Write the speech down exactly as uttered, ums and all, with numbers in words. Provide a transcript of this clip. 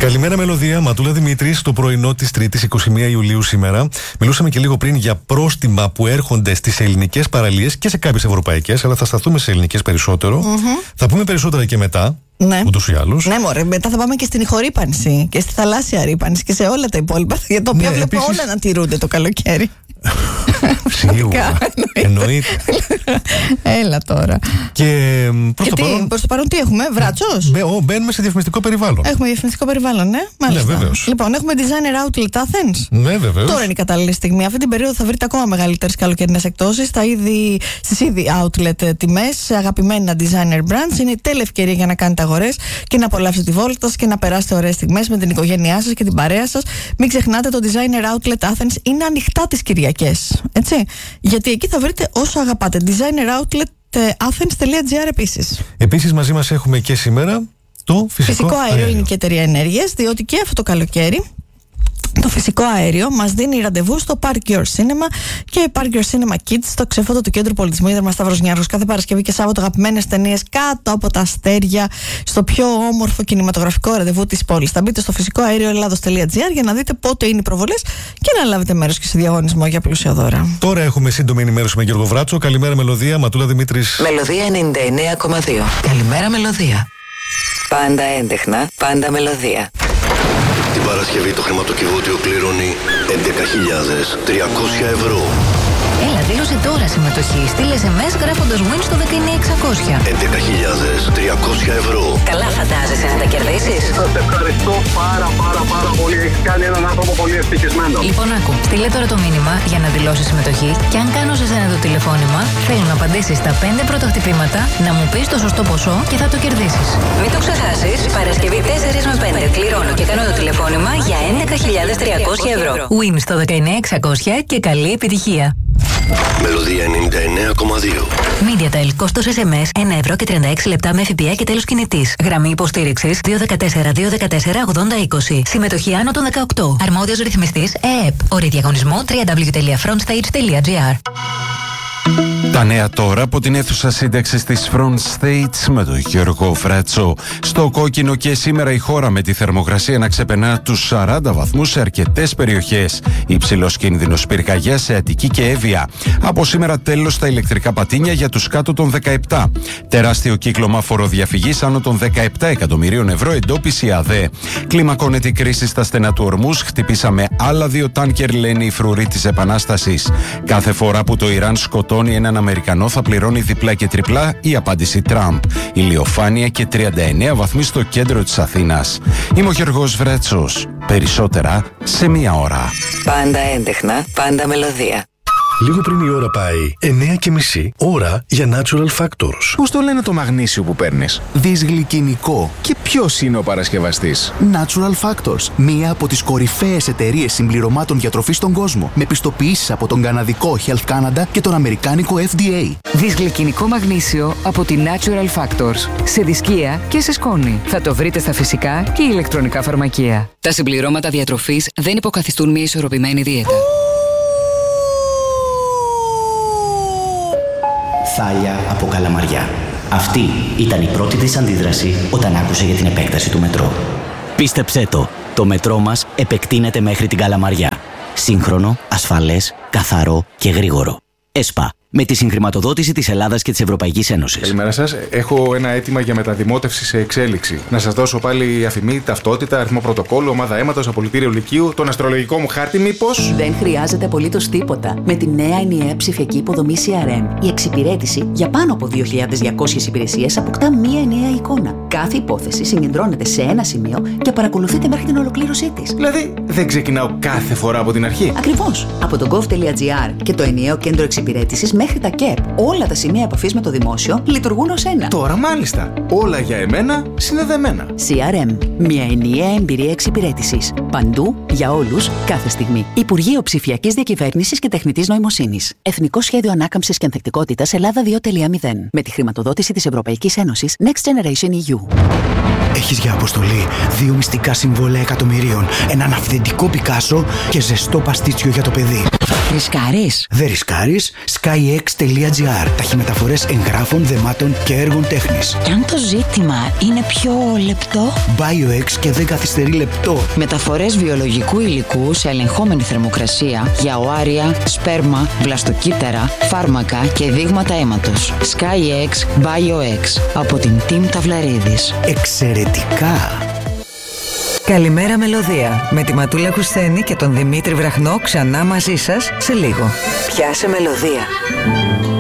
Καλημέρα, Μελωδία. Ματούλα Δημήτρη, στο πρωινό της Τρίτης, εικοστή πρώτη Ιουλίου σήμερα. Μιλούσαμε και λίγο πριν για πρόστιμα που έρχονται στις ελληνικές παραλίες και σε κάποιες ευρωπαϊκές, αλλά θα σταθούμε σε ελληνικές περισσότερο. Mm-hmm. Θα πούμε περισσότερα και μετά. Ναι. Ούτως ή άλλως. Ναι, μωρέ, μετά θα πάμε και στην ηχορύπανση και στη θαλάσσια ρύπανση και σε όλα τα υπόλοιπα. Για τα οποία ναι, βλέπω επίσης... όλα να τηρούνται το καλοκαίρι. Σίγουρα. Εννοείται. Έλα τώρα. Και προς το, παρόν... προς το παρόν τι έχουμε, Βράτσος. Μπαίνουμε σε διαφημιστικό περιβάλλον. Έχουμε διαφημιστικό περιβάλλον, ναι. Μάλιστα. Ναι, βεβαίως. Λοιπόν, έχουμε Designer Outlet Athens. Ναι, βεβαίως. Τώρα είναι η κατάλληλη στιγμή. Αυτή την περίοδο θα βρείτε ακόμα μεγαλύτερες καλοκαιρινές εκπτώσεις στις ήδη outlet τιμές, αγαπημένα designer brands. Είναι η τέλεια ευκαιρία για να κάνετε αγορές και να απολαύσετε τη βόλτα σας και να περάσετε ωραίες στιγμές με την οικογένειά σας και την παρέα σας. Μην ξεχνάτε, το Designer Outlet Athens είναι ανοιχτά τις Κυριακές. Έτσι. Γιατί εκεί θα βρείτε όσο αγαπάτε. designer outlet athens dot gr επίσης. Επίσης μαζί μας έχουμε και σήμερα το φυσικό, φυσικό αέριο. αέριο. Είναι και εταιρεία ενέργειας, διότι και αυτό το καλοκαίρι το φυσικό αέριο μας δίνει ραντεβού στο Park Your Cinema και Park Your Cinema Kids, στο ξεφώτο του Κέντρου Πολιτισμού Ίδρυμα Σταύρος Νιάρχος. Κάθε Παρασκευή και Σάββατο αγαπημένες ταινίες κάτω από τα αστέρια, στο πιο όμορφο κινηματογραφικό ραντεβού της πόλης. Θα μπείτε στο φυσικό αέριο ελλάδος τελεία gr για να δείτε πότε είναι οι προβολές και να λάβετε μέρος και σε διαγωνισμό για πλούσια δώρα. Τώρα έχουμε σύντομη ενημέρωση με Γιώργο Βράτσο. Καλημέρα, Μελωδία. Ματούλα Δημήτρης. Μελωδία ενενήντα εννέα κόμμα δύο. Καλημέρα, Μελωδία. Πάντα έντεχνα, πάντα μελωδία. Την Παρασκευή το χρηματοκιβώτιο κληρώνει έντεκα χιλιάδες τριακόσια ευρώ. Έλα, δήλωσε τώρα συμμετοχή. Στείλε ες εμ ες γράφοντας win στο δεκαεννέα εξακόσια. έντεκα χιλιάδες τριακόσια ευρώ. Καλά φαντάζεσαι να τα κερδίσεις. Σας ευχαριστώ πάρα πάρα πάρα πολύ. Έχεις κάνει έναν άνθρωπο πολύ ευτυχισμένο. Λοιπόν, άκου, στείλε τώρα το μήνυμα για να δηλώσεις συμμετοχή και αν κάνω σε σένα το τηλεφώνημα, θέλω να απαντήσεις τα πέντε πρώτα χτυπήματα, να μου πεις το σωστό ποσό και θα το κερδίσεις. Μην το ξεχάσεις, Παρασκευή τέσσερα με πέντε κληρώνω και κάνω το τηλεφώνημα για έντεκα χιλιάδες τριακόσια ευρώ. Win στο δεκαεννέα εξακόσια και καλή επιτυχία. Μελωδία ενενήντα εννέα κόμμα δύο. MediaTel, κόστος ες εμ ες ένα ευρώ και τριάντα έξι λεπτά με ΦΠΑ και τέλος κινητής. Γραμμή υποστήριξης δύο ένα τέσσερα δύο ένα τέσσερα ογδόντα είκοσι. Συμμετοχή άνω των δεκαοκτώ. Αρμόδιος ρυθμιστής ΕΕΠ. Όροι διαγωνισμού double-u double-u double-u τελεία frontstage τελεία gr. Τα νέα τώρα από την αίθουσα σύνταξης της Front States με τον Γιώργο Βράτσο. Στο κόκκινο και σήμερα η χώρα με τη θερμοκρασία να ξεπερνά τους σαράντα βαθμούς σε αρκετές περιοχές. Υψηλός κίνδυνος πυρκαγιάς σε Αττική και Εύβοια. Από σήμερα τέλος στα ηλεκτρικά πατίνια για τους κάτω των δεκαεπτά. Τεράστιο κύκλωμα φοροδιαφυγής άνω των δεκαεπτά εκατομμυρίων ευρώ εντόπιση ΑΔΕ. Κλιμακώνεται η κρίση στα στενά του Ορμούς. Χτυπήσαμε άλλα δύο τάνκερ, λένε οι φρουροί της Επανάστασης. Κάθε φορά που το Ιράν σκοτώνει έναν Αμερικανό θα πληρώνει διπλά και τριπλά, η απάντηση Τραμπ. Ηλιοφάνεια και τριάντα εννέα βαθμοί στο κέντρο της Αθήνας. Είμαι ο Γιώργος Βράτσος. Περισσότερα σε μία ώρα. Πάντα έντεχνα, πάντα μελωδία. Λίγο πριν η ώρα πάει εννέα και μισή, ώρα για Natural Factors. Πώς το λένε το μαγνήσιο που παίρνεις? Δυσγλυκινικό. Και ποιος είναι ο παρασκευαστής? Natural Factors, μία από τις κορυφαίες εταιρείες συμπληρωμάτων διατροφής στον κόσμο, με πιστοποιήσεις από τον καναδικό Health Canada και τον αμερικάνικο εφ ντι έι. Δυσγλυκινικό μαγνήσιο από τη Natural Factors. Σε δισκία και σε σκόνη. Θα το βρείτε στα φυσικά και ηλεκτρονικά φαρμακεία. Τα συμπληρώματα διατροφής δεν υποκαθιστούν μια ισορροπημένη δίαιτα. Θάλια από Καλαμαριά. Αυτή ήταν η πρώτη της αντίδραση όταν άκουσε για την επέκταση του μετρό. Πίστεψέ το, το μετρό μας επεκτείνεται μέχρι την Καλαμαριά. Σύγχρονο, ασφαλές, καθαρό και γρήγορο. ΕΣΠΑ. Με τη συγχρηματοδότηση της Ελλάδας και της Ευρωπαϊκής Ένωσης. Καλημέρα σας. Έχω ένα αίτημα για μεταδημότευση σε εξέλιξη. Να σας δώσω πάλι αφημί, ταυτότητα, αριθμό πρωτοκόλλου, ομάδα αίματος, απολυτήριο λυκείου, τον αστρολογικό μου χάρτη, μήπως? Δεν χρειάζεται απολύτως τίποτα. Με τη νέα ενιαία ψηφιακή υποδομή σι αρ εμ, η εξυπηρέτηση για πάνω από δύο χιλιάδες διακόσιες υπηρεσίες αποκτά μία ενιαία εικόνα. Κάθε υπόθεση συγκεντρώνεται σε ένα σημείο και παρακολουθείται μέχρι την ολοκλήρωσή της. Δηλαδή, δεν ξεκινάω κάθε φορά από την αρχή. Ακριβώς. Από το gov τελεία gr και το ενιαίο κέντρο εξυπηρέτησης μέχρι τα ΚΕΠ, όλα τα σημεία επαφής με το δημόσιο λειτουργούν ως ένα. Τώρα μάλιστα. Όλα για εμένα συνδεδεμένα. σι αρ εμ. Μια ενιαία εμπειρία εξυπηρέτησης. Παντού, για όλους, κάθε στιγμή. Υπουργείο Ψηφιακής Διακυβέρνησης και Τεχνητής Νοημοσύνης. Εθνικό Σχέδιο Ανάκαμψης και Ανθεκτικότητας Ελλάδα δύο κόμμα μηδέν. Με τη χρηματοδότηση της Ευρωπαϊκής Ένωσης Next Generation ι γιου. Έχεις για αποστολή δύο μυστικά συμβόλαια εκατομμυρίων, έναν αυθεντικό Πικάσο και ζεστό παστίτσιο για το παιδί. Ρισκάρεις? Δεν ρισκάρεις. skyx.gr. Ταχυμεταφορές εγγράφων, δεμάτων και έργων τέχνης. Και αν το ζήτημα είναι πιο λεπτό? BioX και δεν καθυστερεί λεπτό. Μεταφορές βιολογικού υλικού σε ελεγχόμενη θερμοκρασία για οάρια, σπέρμα, βλαστοκύτταρα, φάρμακα και δείγματα αίματος. SkyX BioX από την Team Ταυλαρίδης. Εξαιρετικά! Καλημέρα Μελωδία. Με τη Ματούλα Κουσθένη και τον Δημήτρη Βραχνό ξανά μαζί σας σε λίγο. Πιάσε Μελωδία.